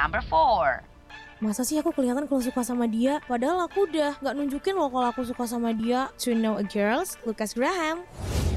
Number 4. Masa sih aku kelihatan kalau suka sama dia? Padahal aku udah gak nunjukin loh kalau aku suka sama dia. To know a girl, Lucas Graham.